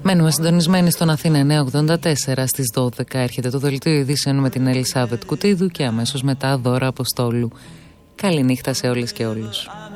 Μένουμε συντονισμένοι στον Αθήνα 984. Στις 12 έρχεται το δελτίο ειδήσεων με την Ελισάβετ Κουτίδου και αμέσως μετά Δώρα Αποστόλου. Καληνύχτα σε όλες και όλους.